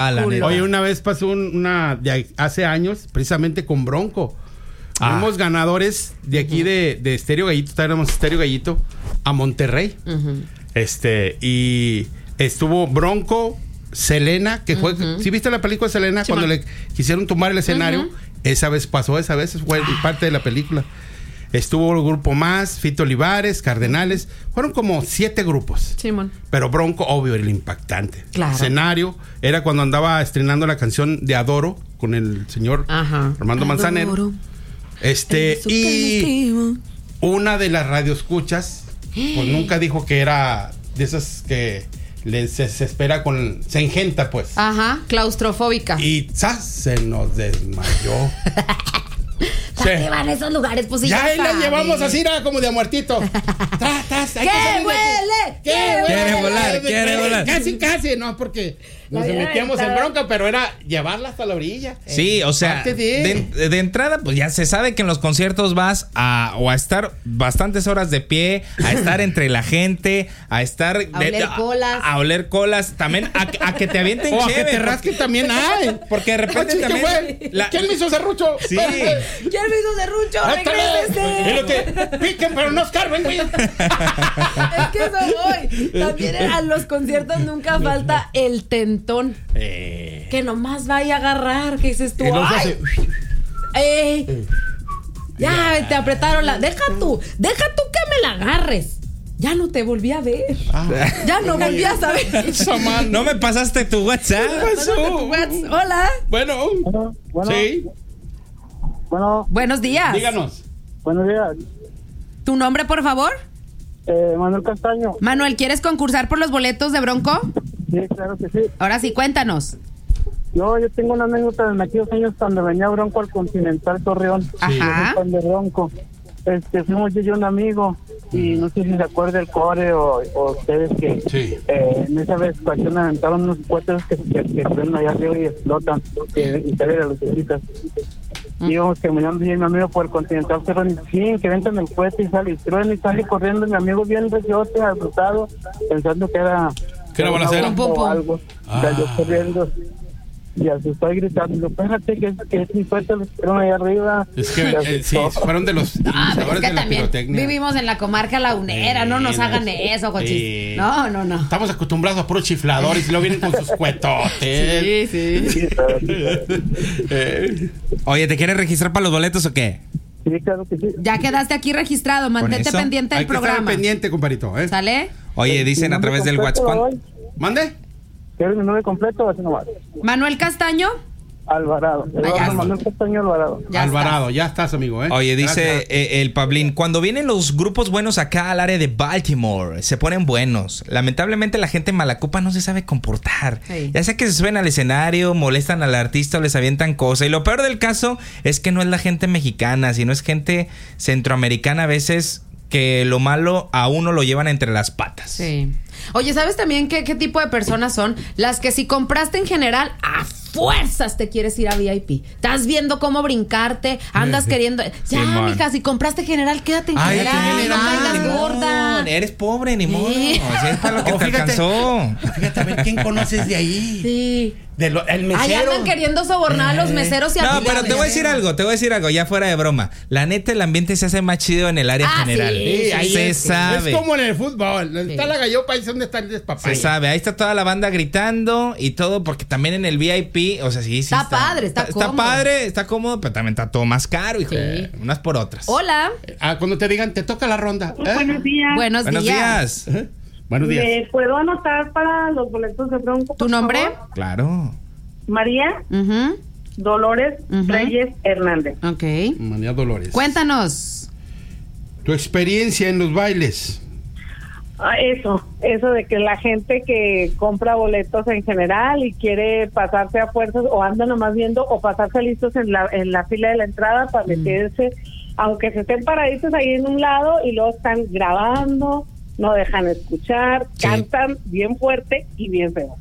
Oye, una vez pasó una hace años, precisamente con Bronco. Fuimos ganadores de aquí de Estéreo Gallito, estábamos Estéreo Gallito, a Monterrey. Y estuvo Bronco, Selena, que fue... ¿Sí viste la película de Selena? Sí, cuando le quisieron tumbar el escenario, esa vez fue parte de la película. Estuvo el grupo Más, Fito Olivares, Cardenales. Fueron como 7 grupos. Simón. Pero Bronco, obvio, era el impactante. Claro. Escenario. Era cuando andaba estrenando la canción de Adoro con el señor Armando Manzanero. Y una de las radioescuchas, pues nunca dijo que era de esas que se espera se engenta, pues. Claustrofóbica. Y ¡zas! Se nos desmayó. ¿Para qué van a esos lugares? Pues ya ahí la llevamos así, como de a muertito. ¡Qué huele! Quiere volar. Casi, no, porque nos metíamos en bronca, pero era llevarla hasta la orilla. Sí, o sea, de entrada, pues ya se sabe que en los conciertos vas a estar bastantes horas de pie, a estar entre la gente, a estar... A oler colas, también a que te avienten o chévere. A que te rasquen también hay. Porque de repente también... ¿Quién me hizo serrucho? Sí. ¿Quién me hizo serrucho? ¡Regrésese! Y lo que piquen, pero no escarben, güey. Es que eso voy. También a los conciertos nunca falta el tentón. Que nomás vaya a agarrar. Que dices tú, ya te apretaron la... Deja tú que me la agarres. Ya no te volví a ver. Ya no volví a saber. No me pasaste tu WhatsApp. Hola. Bueno. Sí. Bueno. Buenos días. Díganos. Buenos días. ¿Tu nombre, por favor? Manuel Castaño. Manuel, ¿quieres concursar por los boletos de Bronco? Sí, claro que sí. Ahora sí, cuéntanos. Yo tengo una anécdota de aquellos años cuando venía Bronco al Continental Torreón. Ajá. Cuando Bronco. Fuimos yo y un amigo y no sé si se acuerda el core o ustedes que en esa vez ocasión aventaron unos cohetes que suben allá arriba y explotan y salen las lucecitas. Y íbamos caminando yo y mi amigo por el Continental Torreón y sí, que ventan el cohete y sale corriendo mi amigo bien reciote, asustado, pensando que era balacera o algo. Salió corriendo y asustó y gritando, espérate que es mi cohete, los tiraron allá arriba. Es que fueron de los iniciadores de la pirotecnia. Vivimos en la comarca lagunera, no nos hagan eso, cochis. No. Estamos acostumbrados a puros chifladores y luego vienen con sus cuetotes. Sí. Oye, ¿te quieres registrar para los boletos o qué? Sí, claro que sí. Ya quedaste aquí registrado, mantente pendiente del programa. Hay que estar pendiente, comparito. ¿Sale? Oye, dicen a través del WhatsApp. ¿Mande? ¿Quieres mi nombre completo o así nomás? Manuel Castaño. Alvarado. Manuel Castaño Alvarado. Ya estás, amigo. Oye, dice el Pablín, cuando vienen los grupos buenos acá al área de Baltimore, se ponen buenos. Lamentablemente la gente malacopa no se sabe comportar. Sí. Ya sea que se suben al escenario, molestan al artista o les avientan cosas. Y lo peor del caso es que no es la gente mexicana, sino es gente centroamericana a veces que lo malo a uno lo llevan entre las patas. Sí. Oye, ¿sabes también qué tipo de personas son? Las que si compraste en general, a fuerzas te quieres ir a VIP. Estás viendo cómo brincarte, andas queriendo... Ya, mija, si compraste general, quédate en general. No caigas gorda. Eres pobre, ni modo. Sí. Es para lo que te alcanzó. Fíjate, a ver, ¿quién conoces de ahí? Sí. El mesero. Ahí andan queriendo sobornar a los meseros y a No, pero te voy a decir algo, ya fuera de broma. La neta, el ambiente se hace más chido en el área general. Sí, ahí se sabe. Es como en el fútbol. Está la gallopa y donde está el despapay. Se sabe, ahí está toda la banda gritando y todo, porque también en el VIP, o sea, sí. Está padre, está cómodo. Está padre, está cómodo, pero también está todo más caro, hijo. Unas por otras. Hola. Cuando te digan, te toca la ronda. Buenos días. Buenos días. Buenos días. ¿Puedo anotar para los boletos de Bronco? ¿Tu nombre? Favor? Claro. María Dolores Reyes Hernández. Ok. María Dolores. Cuéntanos. Tu experiencia en los bailes. Eso de que la gente que compra boletos en general y quiere pasarse a fuerzas o anda nomás viendo o pasarse listos en la fila de la entrada para meterse, aunque se estén paraditos ahí en un lado y luego están grabando, no dejan escuchar, cantan bien fuerte y bien feo.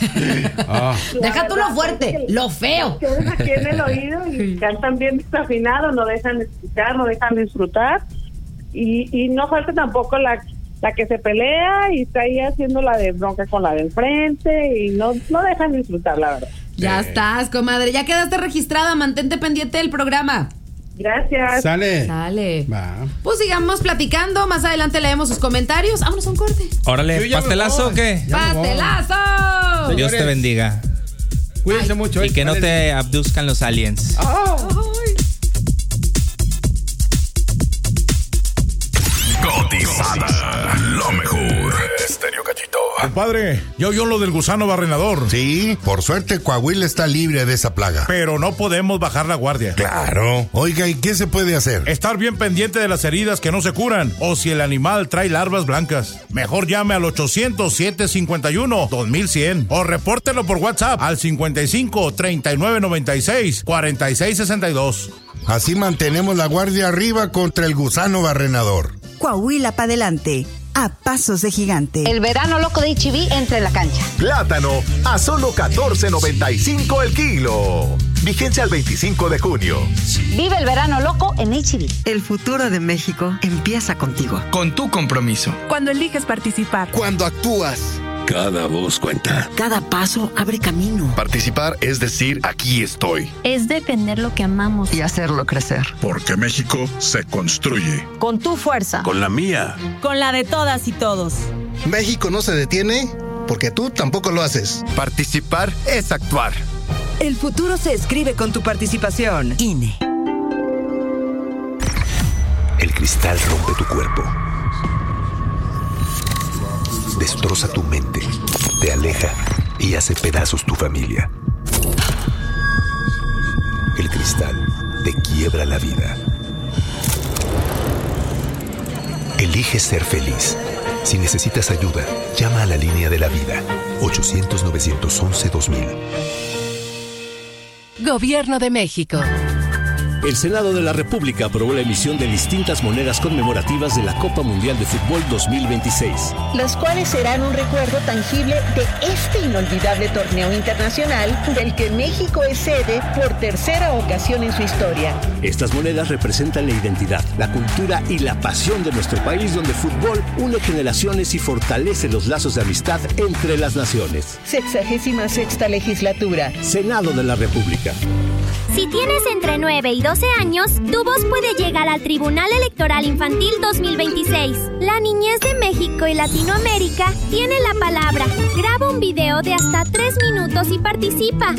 Deja tú lo fuerte, lo feo. Ustedes aquí en el oído y cantan bien desafinado, no dejan escuchar, no dejan disfrutar y no falta tampoco la que se pelea y está ahí haciendo la de bronca con la de enfrente y no dejan disfrutar, la verdad. Ya estás, comadre. Ya quedaste registrada. Mantente pendiente del programa. Gracias. Sale. Va. Pues sigamos platicando. Más adelante leemos sus comentarios. Vámonos a un corte. Órale, ¿pastelazo o qué? ¡Pastelazo! Dios te bendiga. Cuídense mucho. Y que no te abduzcan los aliens. Cotizada, lo mejor. Estéreo Cachito. Compadre, ¿ya oyó lo del gusano barrenador? Sí, por suerte Coahuila está libre de esa plaga. Pero no podemos bajar la guardia. Claro. Oiga, ¿y qué se puede hacer? Estar bien pendiente de las heridas que no se curan o si el animal trae larvas blancas. Mejor llame al 800-751-2100 o repórtelo por WhatsApp al 55-3996-4662. Así mantenemos la guardia arriba contra el gusano barrenador. Coahuila para adelante, a pasos de gigante. El verano loco de H-E-B entra en la cancha. Plátano a solo $14.95 el kilo. Vigencia al 25 de junio. Vive el verano loco en H-E-B. El futuro de México empieza contigo. Con tu compromiso. Cuando eliges participar. Cuando actúas. Cada voz cuenta. Cada paso abre camino. Participar es decir, aquí estoy. Es defender lo que amamos. Y hacerlo crecer. Porque México se construye. Con tu fuerza. Con la mía. Con la de todas y todos. México no se detiene porque tú tampoco lo haces. Participar es actuar. El futuro se escribe con tu participación. INE. El cristal rompe tu cuerpo. Destroza tu mente, te aleja y hace pedazos tu familia. El cristal te quiebra la vida. Elige ser feliz. Si necesitas ayuda, llama a la línea de la vida. 800-911-2000. Gobierno de México. El Senado de la República aprobó la emisión de distintas monedas conmemorativas de la Copa Mundial de Fútbol 2026. Las cuales serán un recuerdo tangible de este inolvidable torneo internacional del que México es sede por tercera ocasión en su historia. Estas monedas representan la identidad, la cultura y la pasión de nuestro país, donde el fútbol une generaciones y fortalece los lazos de amistad entre las naciones. 66ª legislatura. Senado de la República. Si tienes entre 9 y 12 años, tu voz puede llegar al Tribunal Electoral Infantil 2026. La niñez de México y Latinoamérica tiene la palabra. Graba un video de hasta 3 minutos y participa.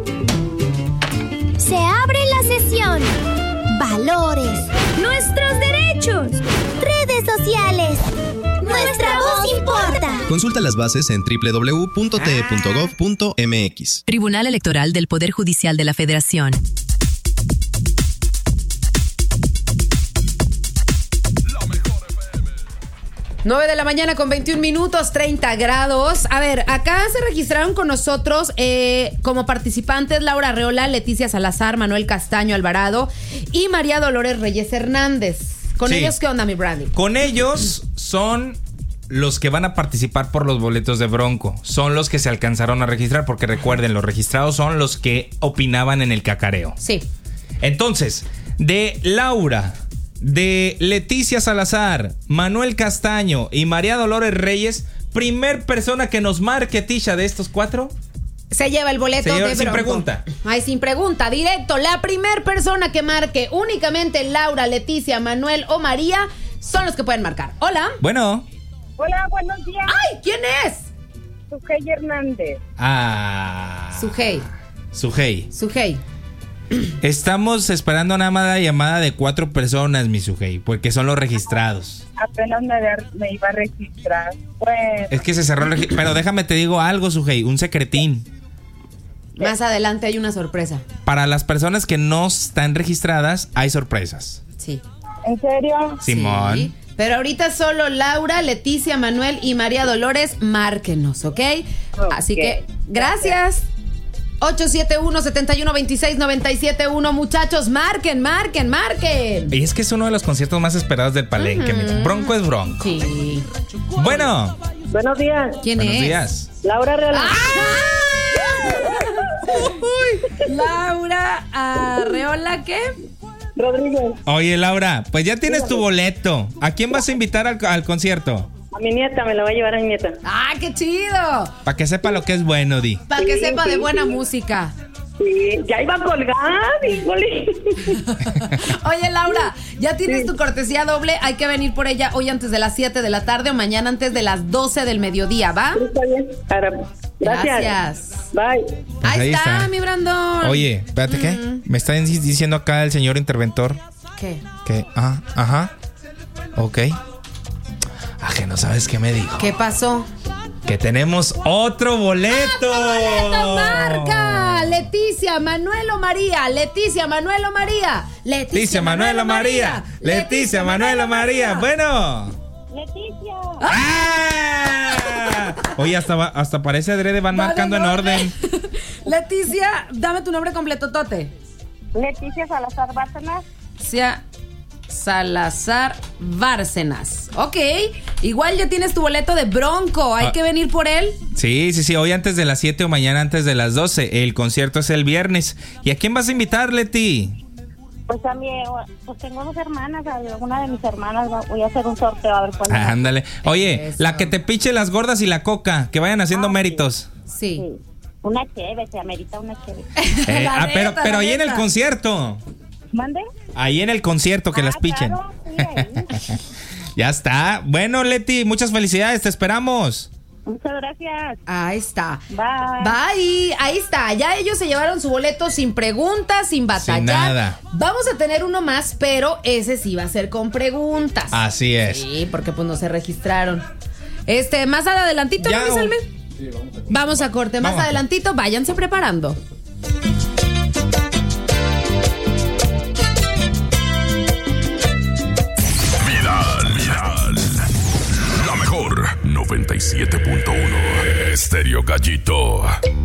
Se abre la sesión. Valores. Nuestros derechos. Redes sociales. Nuestra voz importa. Consulta las bases en www.te.gov.mx. Tribunal Electoral del Poder Judicial de la Federación. 9 de la mañana con 21 minutos, 30 grados. A ver, acá se registraron con nosotros como participantes Laura Arreola, Leticia Salazar, Manuel Castaño Alvarado y María Dolores Reyes Hernández. ¿Con ellos qué onda, mi Brandy? Con ellos son los que van a participar por los boletos de Bronco. Son los que se alcanzaron a registrar, porque recuerden, los registrados son los que opinaban en el cacareo. Sí. Entonces, de Laura, de Leticia Salazar, Manuel Castaño y María Dolores Reyes, primer persona que nos marque, Tisha, de estos 4... se lleva el boleto de Bronco. Sin pregunta. Ay, sin pregunta, directo. La primer persona que marque, únicamente Laura, Leticia, Manuel o María, son los que pueden marcar. Hola. Bueno. Hola, buenos días. Ay, ¿quién es? Sujei Hernández. Sujei. Estamos esperando nada más la llamada de 4 personas, mi Sujei, porque son los registrados. Apenas me iba a registrar. Bueno. Es que se cerró el registro. Pero déjame te digo algo, Sujei, un secretín. Más adelante hay una sorpresa. Para las personas que no están registradas, hay sorpresas. Sí. ¿En serio? Simón. Sí. Pero ahorita solo Laura, Leticia, Manuel y María Dolores, márquenos, ¿ok? Así que, gracias. 871-7126-971, muchachos, marquen. Y es que es uno de los conciertos más esperados del Palenque. Bronco es Bronco. Sí. Bueno. Buenos días. ¿Quién Buenos es? días. Laura Arreola. Laura Arreola, ¿qué? Rodríguez. Oye, Laura, pues ya tienes tu boleto. ¿A quién vas a invitar al concierto? A mi nieta, me la voy a llevar a mi nieta. ¡Ah, qué chido! Para que sepa lo que es bueno, Di. Para que sepa de buena música. Sí, ya iba a colgar, híjole. Oye, Laura, ya tienes tu cortesía doble. Hay que venir por ella hoy antes de las 7 de la tarde o mañana antes de las 12 del mediodía, ¿va? Está bien. Gracias. Bye. Pues ahí está, mi Brandon. Oye, espérate, ¿qué? Me está diciendo acá el señor interventor. ¿Qué? Que, ajá. Ok. Que no sabes qué me dijo. ¿Qué pasó? Que tenemos otro boleto. ¡Boleto marca! Leticia, Manuel o María. Leticia, Manuel o María. Leticia, Manuel o María. Leticia, Manuel o María. Bueno. Leticia. ¡Ah! Oye, hasta parece adrede, van marcando en orden. Leticia, dame tu nombre completo, Tote. Leticia Salazar Bárcenas. Salazar Bárcenas. Ok, igual ya tienes tu boleto de Bronco. Hay que venir por él. Sí, hoy antes de las 7 o mañana antes de las 12. El concierto es el viernes. ¿Y a quién vas a invitar, Leti? Pues pues tengo 2 hermanas, a una de mis hermanas voy a hacer un sorteo a ver cuál. Ándale. Oye, eso. La que te piche las gordas y la coca, que vayan haciendo méritos. Sí. Una cheve, se amerita una cheve. Pero ahí en el concierto. ¿Mande? Ahí en el concierto que las pichen. Claro, sí, Ya está. Bueno, Leti, muchas felicidades, te esperamos. Muchas gracias. Ahí está. Bye. Ahí está. Ya ellos se llevaron su boleto sin preguntas, sin batallar. Sin nada. Vamos a tener uno más, pero ese sí va a ser con preguntas. Así es. Sí, porque pues no se registraron. Más adelantito, ¿no, Salme? Sí, vamos a corte. Más adelantito, váyanse preparando. La mejor 97.1 Estéreo Gallito.